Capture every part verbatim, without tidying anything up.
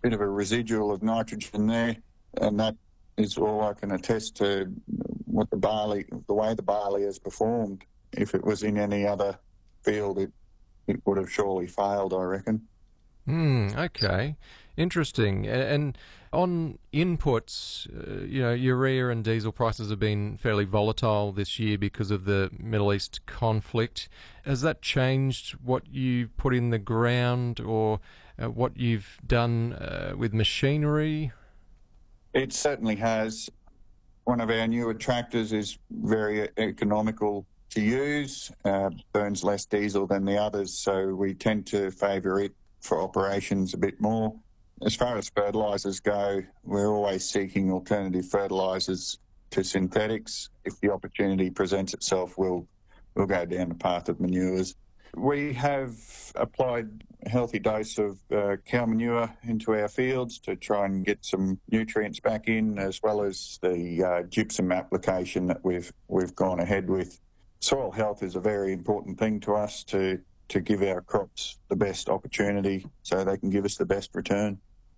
bit of a residual of nitrogen there, and that is all I can attest to what the barley, the way the barley has performed. If it was in any other field, it, it would have surely failed, I reckon. Hmm, okay. Interesting. And on inputs, uh, you know, urea and diesel prices have been fairly volatile this year because of the Middle East conflict. Has that changed what you put in the ground, or uh, what you've done uh, with machinery? It certainly has. One of our newer tractors is very economical to use, uh, burns less diesel than the others, so we tend to favour it for operations a bit more. As far as fertilisers go, we're always seeking alternative fertilisers to synthetics. If the opportunity presents itself, we'll, we'll go down the path of manures. We have applied a healthy dose of uh, cow manure into our fields to try and get some nutrients back in, as well as the uh, gypsum application that we've we've gone ahead with. Soil health is a very important thing to us to, to give our crops the best opportunity so they can give us the best return.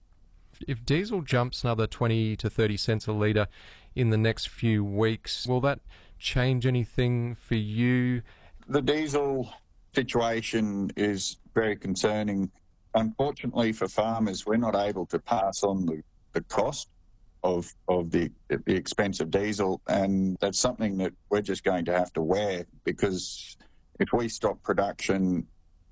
If diesel jumps another twenty to thirty cents a litre in the next few weeks, will that change anything for you? The diesel situation is very concerning. Unfortunately for farmers, we're not able to pass on the, the cost of of the, the expense of diesel, and that's something that we're just going to have to wear, because if we stop production,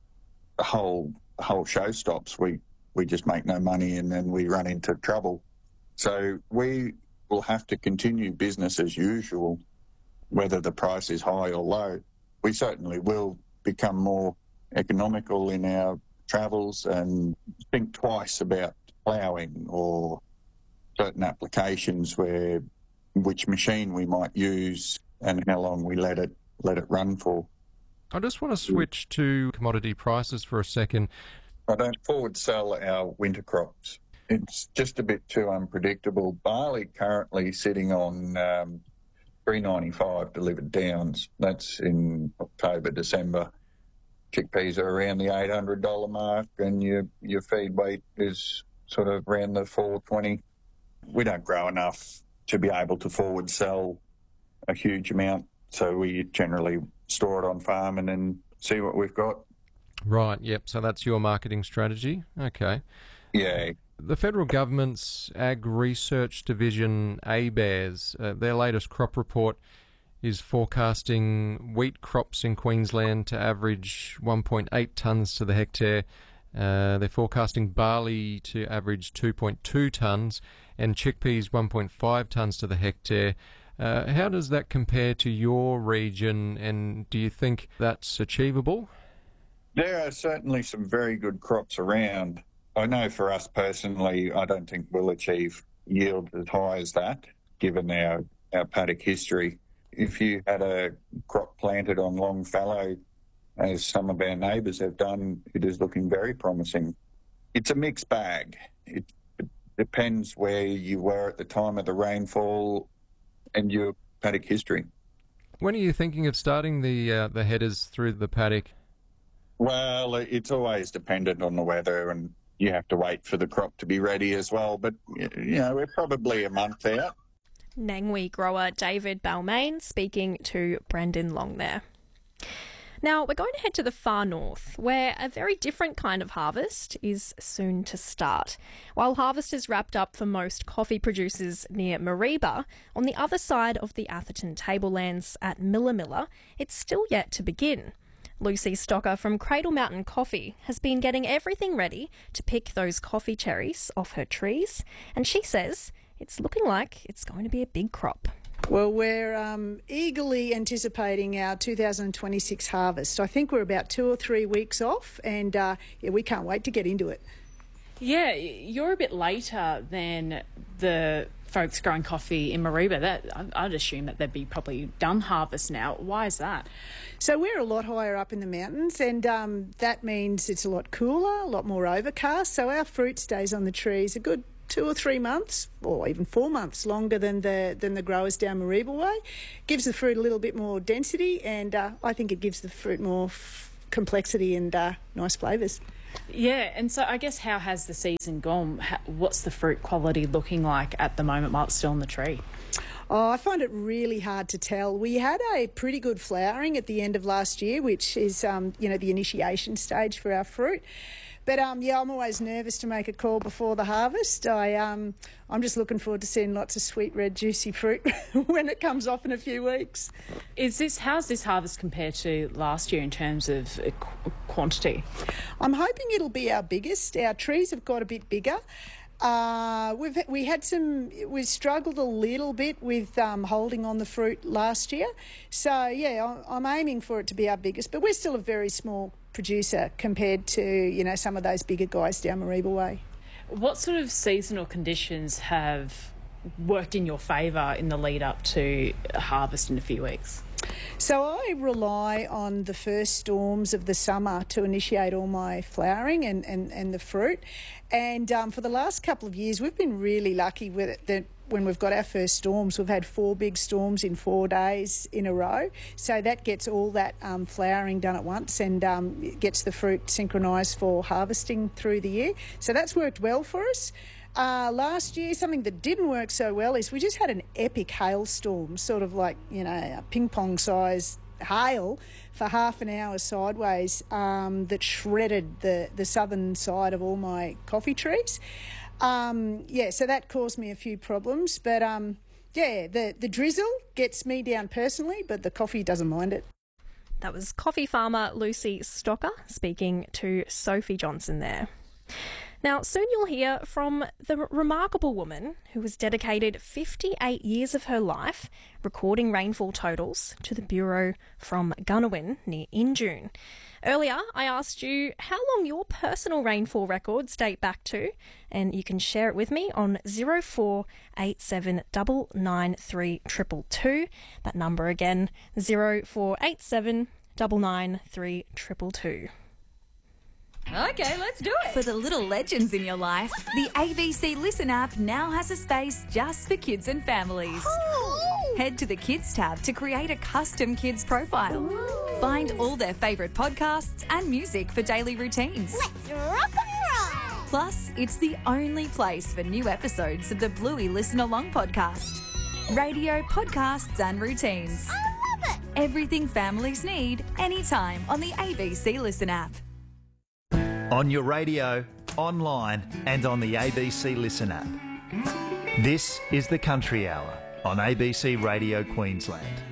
the whole the whole show stops. We we just make no money, and then we run into trouble. So we will have to continue business as usual, whether the price is high or low. We certainly will become more economical in our travels and think twice about ploughing or certain applications where which machine we might use and how long we let it let it run for. I just want to switch to commodity prices for a second. I don't forward sell our winter crops. It's just a bit too unpredictable. Barley currently sitting on um, three ninety-five delivered downs. That's in October, December. Chickpeas are around the eight hundred dollars mark, and your your feed weight is sort of around the four twenty. We don't grow enough to be able to forward sell a huge amount, so we generally store it on farm and then see what we've got. Right, yep, so that's your marketing strategy. Okay. Yeah. The federal government's Ag Research Division, A B A R S, uh, their latest crop report is forecasting wheat crops in Queensland to average one point eight tonnes to the hectare. Uh, they're forecasting barley to average two point two tonnes and chickpeas one point five tonnes to the hectare. Uh, how does that compare to your region, and do you think that's achievable? There are certainly some very good crops around. I know for us personally, I don't think we'll achieve yield as high as that, given our, our paddock history. If you had a crop planted on long fallow, as some of our neighbours have done, it is looking very promising. It's a mixed bag. It, it depends where you were at the time of the rainfall and your paddock history. When are you thinking of starting the uh, the headers through the paddock? Well, it's always dependent on the weather, and you have to wait for the crop to be ready as well. But, you know, we're probably a month out. Nangwee grower David Balmain speaking to Brendan Long there. Now, we're going to head to the far north, where a very different kind of harvest is soon to start. While harvest is wrapped up for most coffee producers near Mareeba, on the other side of the Atherton tablelands at Millamilla, it's still yet to begin. Lucy Stocker from Cradle Mountain Coffee has been getting everything ready to pick those coffee cherries off her trees, and she says it's looking like it's going to be a big crop. Well, we're um, eagerly anticipating our two thousand twenty-six harvest. I think we're about two or three weeks off, and uh, yeah, we can't wait to get into it. Yeah, you're a bit later than the folks growing coffee in Mareeba. That I'd assume that they'd be probably done harvest now. Why is that? So we're a lot higher up in the mountains, and um, that means it's a lot cooler, a lot more overcast, so our fruit stays on the trees a good two or three months, or even four months longer than the than the growers down Mareeba way. Gives the fruit a little bit more density, and uh, I think it gives the fruit more f- complexity and uh, nice flavours. Yeah, and so I guess how has the season gone? How, what's the fruit quality looking like at the moment while it's still on the tree? Oh, I find it really hard to tell. We had a pretty good flowering at the end of last year, which is, um, you know, the initiation stage for our fruit. But, um, yeah, I'm always nervous to make a call before the harvest. I, um, I'm just looking forward to seeing lots of sweet, red, juicy fruit when it comes off in a few weeks. Is this how's this harvest compared to last year in terms of uh, qu- quantity? I'm hoping it'll be our biggest. Our trees have got a bit bigger. Uh, we've we had some. We struggled a little bit with um, holding on the fruit last year, so yeah, I'm aiming for it to be our biggest. But we're still a very small producer compared to you know some of those bigger guys down Mareeba Way. What sort of seasonal conditions have worked in your favour in the lead up to harvest in a few weeks? So I rely on the first storms of the summer to initiate all my flowering and, and, and the fruit. And um, for the last couple of years, we've been really lucky with it that when we've got our first storms, we've had four big storms in four days in a row. So that gets all that um, flowering done at once and um, gets the fruit synchronised for harvesting through the year. So that's worked well for us. Uh, last year, something that didn't work so well is we just had an epic hailstorm, sort of like, you know, a ping pong size hail for half an hour sideways um, that shredded the, the southern side of all my coffee trees. Um, yeah, so that caused me a few problems. But, um, yeah, the, the drizzle gets me down personally, but the coffee doesn't mind it. That was coffee farmer Lucy Stocker speaking to Sophie Johnson there. Now, soon you'll hear from the remarkable woman who has dedicated fifty-eight years of her life recording rainfall totals to the Bureau from Gunawin near Injune. Earlier, I asked you how long your personal rainfall records date back to, and you can share it with me on zero four eight seven nine nine three two two two. That number again, zero four eight seven nine nine three two two two. Okay, let's do it. For the little legends in your life, the A B C Listen app now has a space just for kids and families. Ooh. Head to the Kids tab to create a custom kids profile. Ooh. Find all their favourite podcasts and music for daily routines. Let's rock and roll! Plus, it's the only place for new episodes of the Bluey Listen Along podcast. Radio, podcasts and routines. I love it! Everything families need, anytime on the A B C Listen app. On your radio, online and on the A B C Listen app. This is the Country Hour on A B C Radio Queensland.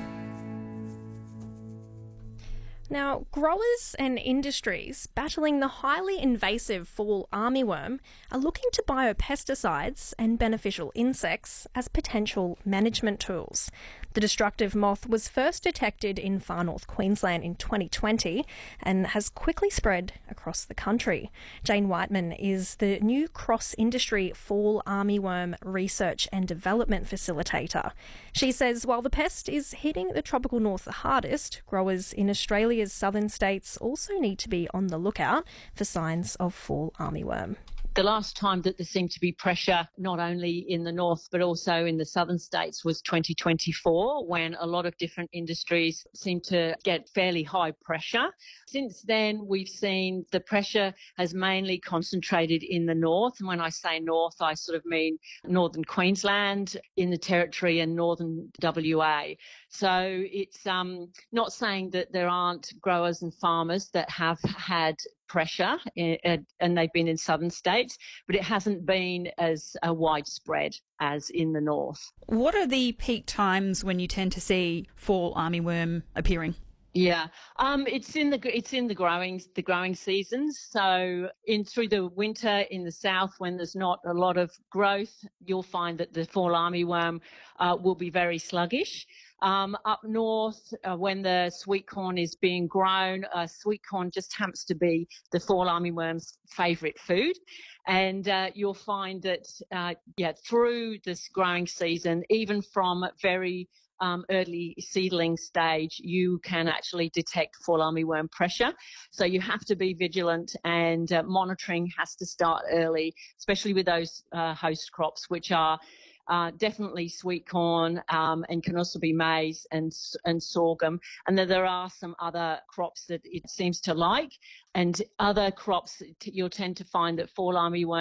Now, growers and industries battling the highly invasive fall armyworm are looking to biopesticides and beneficial insects as potential management tools. The destructive moth was first detected in far north Queensland in twenty twenty and has quickly spread across the country. Jane Whiteman is the new cross-industry fall armyworm research and development facilitator. She says while the pest is hitting the tropical north the hardest, growers in Australia's southern states also need to be on the lookout for signs of fall armyworm. The last time that there seemed to be pressure, not only in the north but also in the southern states, was twenty twenty-four, when a lot of different industries seemed to get fairly high pressure. Since then, we've seen the pressure has mainly concentrated in the north. And when I say north, I sort of mean northern Queensland, in the Territory and northern W A. So it's um, not saying that there aren't growers and farmers that have had pressure and they've been in southern states, but it hasn't been as uh, widespread as in the north. What are the peak times when you tend to see fall armyworm appearing? Yeah, um, it's in the it's in the growing the growing seasons. So in through the winter in the south, when there's not a lot of growth, you'll find that the fall armyworm uh, will be very sluggish. Um, up north, uh, when the sweet corn is being grown, uh, sweet corn just happens to be the fall armyworm's favourite food. And uh, you'll find that, uh, yeah, through this growing season, even from very um, early seedling stage, you can actually detect fall armyworm pressure. So you have to be vigilant, and uh, monitoring has to start early, especially with those uh, host crops, which are uh, definitely sweet corn, um, and can also be maize and and sorghum. And then there are some other crops that it seems to like, and other crops you'll tend to find that fall armyworm